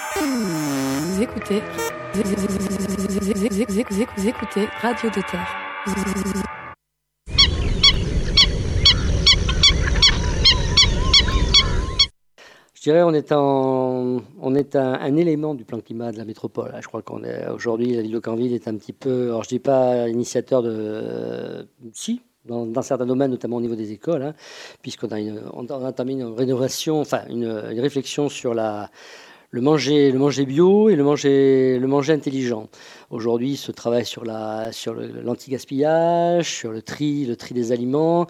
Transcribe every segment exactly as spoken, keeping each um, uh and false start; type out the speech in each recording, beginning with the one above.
Vous écoutez, vous écoutez Radio de Terre. Je dirais on est, en, on est un, un élément du plan climat de la métropole. Je crois qu'on est aujourd'hui, la ville de Canville est un petit peu, alors je dis pas initiateur de, euh, si, dans, dans certains domaines, notamment au niveau des écoles, hein, puisqu'on a, une, on a entamé une rénovation, enfin une, une réflexion sur la, le manger, le manger bio et le manger, le manger intelligent. Aujourd'hui, ce travail sur la, sur le, l'anti-gaspillage, sur le tri, le tri des aliments,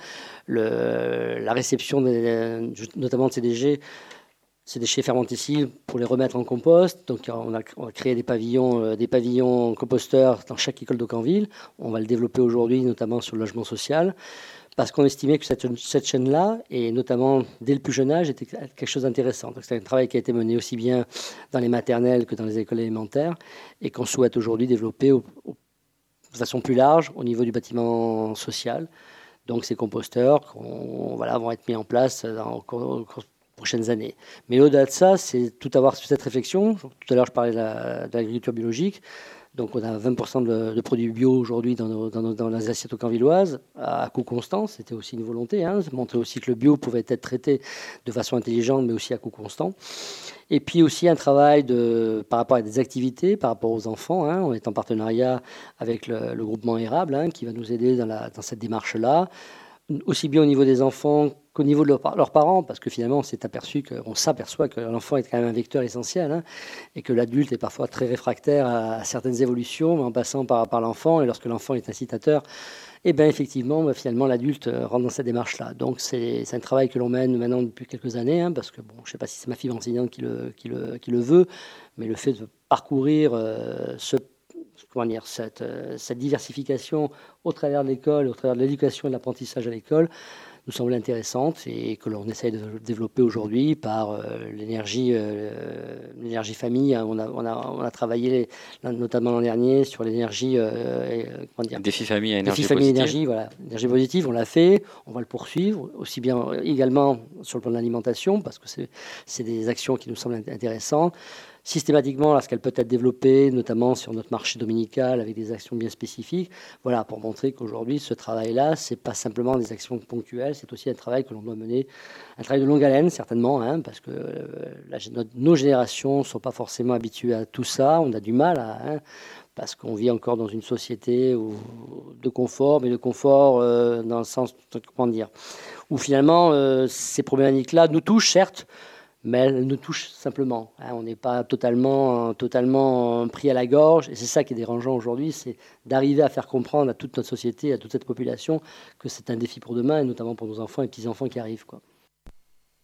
le, la réception des, notamment de ces déchets. Ces déchets fermentescibles pour les remettre en compost. Donc on a, on a créé des pavillons, euh, des pavillons composteurs dans chaque école de Canville. On va le développer aujourd'hui, notamment sur le logement social, parce qu'on estimait que cette, cette chaîne-là, et notamment dès le plus jeune âge, était quelque chose d'intéressant. Donc c'est un travail qui a été mené aussi bien dans les maternelles que dans les écoles élémentaires, et qu'on souhaite aujourd'hui développer au, au, de façon plus large au niveau du bâtiment social. Donc ces composteurs voilà, vont être mis en place dans, au cours prochaines années. Mais au-delà de ça, c'est tout avoir sur cette réflexion. Tout à l'heure, je parlais de, la, de l'agriculture biologique. Donc, on a vingt pour cent de, de produits bio aujourd'hui dans, nos, dans, nos, dans les assiettes canvilloises, à coût constant. C'était aussi une volonté, hein, de montrer aussi que le bio pouvait être traité de façon intelligente, mais aussi à coût constant. Et puis aussi un travail de, par rapport à des activités, par rapport aux enfants. Hein. On est en partenariat avec le, le groupement Érable, hein, qui va nous aider dans, la, dans cette démarche-là, aussi bien au niveau des enfants qu'au niveau de leur, leurs parents, parce que finalement on s'est aperçu qu'on s'aperçoit que l'enfant est quand même un vecteur essentiel, hein, et que l'adulte est parfois très réfractaire à, à certaines évolutions, en passant par, par l'enfant, et lorsque l'enfant est incitateur, et bien effectivement, bah, finalement l'adulte rentre dans cette démarche-là. Donc c'est, c'est un travail que l'on mène maintenant depuis quelques années, hein, parce que bon, je ne sais pas si c'est ma fibre enseignante qui le, qui, le, qui le veut, mais le fait de parcourir euh, ce comment dire, cette, cette diversification au travers de l'école, au travers de l'éducation et de l'apprentissage à l'école, nous semble intéressante et que l'on essaye de développer aujourd'hui par euh, l'énergie, euh, l'énergie famille. On a, on a, on a travaillé notamment l'an dernier sur l'énergie. Euh, comment dire, défi famille à énergie défi famille positive. Énergie, voilà, énergie positive, on l'a fait, on va le poursuivre, aussi bien également sur le plan de l'alimentation, parce que c'est, c'est des actions qui nous semblent intéressantes. Systématiquement, lorsqu'elle peut être développée, notamment sur notre marché dominical, avec des actions bien spécifiques, voilà, pour montrer qu'aujourd'hui, ce travail-là, c'est pas simplement des actions ponctuelles, c'est aussi un travail que l'on doit mener, un travail de longue haleine, certainement, hein, parce que euh, la, notre, nos générations ne sont pas forcément habituées à tout ça, on a du mal à... Hein, parce qu'on vit encore dans une société où, de confort, mais de confort euh, dans le sens, comment dire, où finalement, euh, ces problématiques-là nous touchent, certes, mais elle nous touche simplement. Hein, on n'est pas totalement, totalement pris à la gorge. Et c'est ça qui est dérangeant aujourd'hui, c'est d'arriver à faire comprendre à toute notre société, à toute cette population, que c'est un défi pour demain, et notamment pour nos enfants et petits-enfants qui arrivent, quoi.